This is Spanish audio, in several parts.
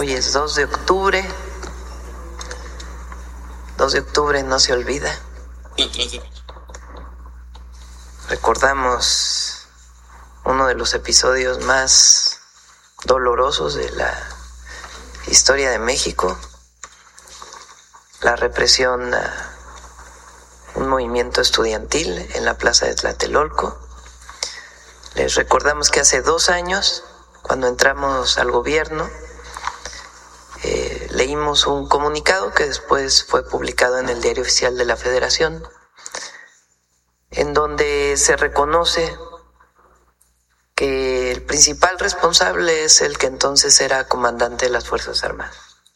Hoy es 2 de octubre. 2 de octubre no se olvida. Recordamos uno de los episodios más dolorosos de la historia de México, la represión a un movimiento estudiantil en la plaza de Tlatelolco. Les recordamos que hace 2 años, cuando entramos al gobierno, leímos un comunicado que después fue publicado en el Diario Oficial de la Federación, en donde se reconoce que el principal responsable es el que entonces era comandante de las Fuerzas Armadas,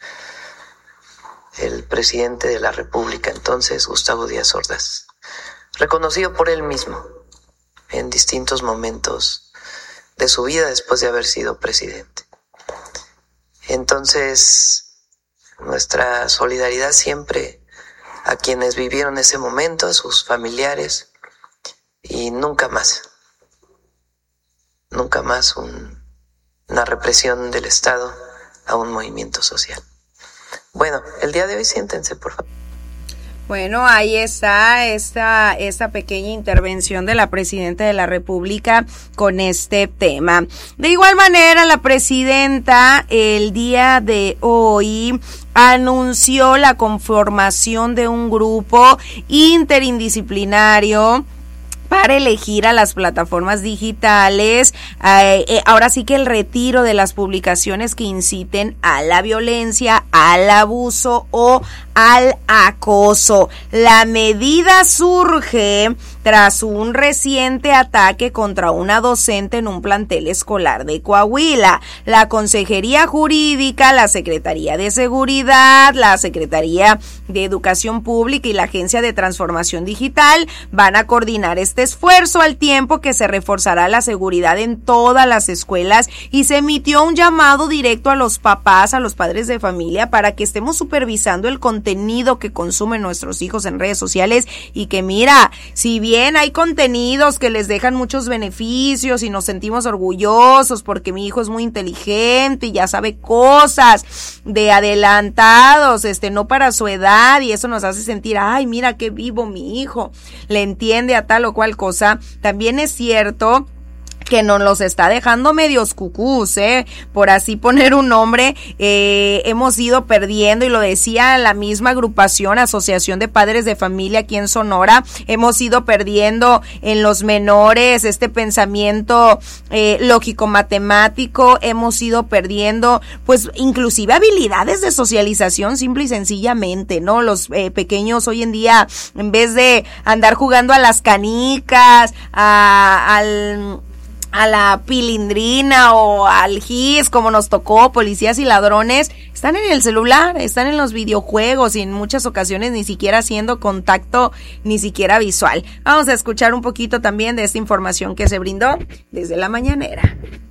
el presidente de la República entonces, Gustavo Díaz Ordaz, reconocido por él mismo en distintos momentos de su vida después de haber sido presidente. Entonces, nuestra solidaridad siempre a quienes vivieron ese momento, a sus familiares, y nunca más una represión del Estado a un movimiento social. Bueno, el día de hoy siéntense, por favor. Bueno, ahí está esta pequeña intervención de la Presidenta de la República con este tema. De igual manera, la Presidenta el día de hoy anunció la conformación de un grupo interindisciplinario para elegir a las plataformas digitales, ahora sí que el retiro de las publicaciones que inciten a la violencia, al abuso o al acoso. La medida surge tras un reciente ataque contra una docente en un plantel escolar de Coahuila. La Consejería Jurídica, la Secretaría de Seguridad, la Secretaría de Educación Pública y la Agencia de Transformación Digital van a coordinar este esfuerzo al tiempo que se reforzará la seguridad en todas las escuelas y se emitió un llamado directo a los papás, a los padres de familia para que estemos supervisando el contenido que consumen nuestros hijos en redes sociales y que mira, si bien hay contenidos que les dejan muchos beneficios y nos sentimos orgullosos porque mi hijo es muy inteligente y ya sabe cosas de adelantados, no para su edad, y eso nos hace sentir, ay, mira qué vivo mi hijo, le entiende a tal o cual cosa. También es cierto que nos los está dejando medios cucús, por así poner un nombre. Hemos ido perdiendo, y lo decía la misma agrupación, Asociación de Padres de Familia aquí en Sonora, hemos ido perdiendo en los menores este pensamiento lógico-matemático, hemos ido perdiendo pues inclusive habilidades de socialización simple y sencillamente, ¿no? Los pequeños hoy en día, en vez de andar jugando a las canicas, a la pilindrina o al gis, como nos tocó, policías y ladrones, están en el celular, están en los videojuegos y en muchas ocasiones ni siquiera haciendo contacto, ni siquiera visual. Vamos a escuchar un poquito también de esta información que se brindó desde la mañanera.